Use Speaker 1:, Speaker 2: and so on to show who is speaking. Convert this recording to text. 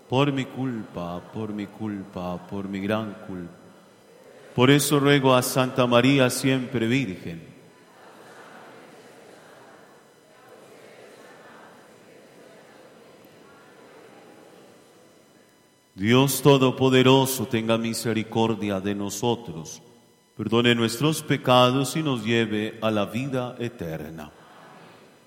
Speaker 1: por mi culpa, por mi culpa, por mi gran culpa. Por eso ruego a Santa María, siempre Virgen, Dios Todopoderoso, tenga misericordia de nosotros, perdone nuestros pecados y nos lleve a la vida eterna.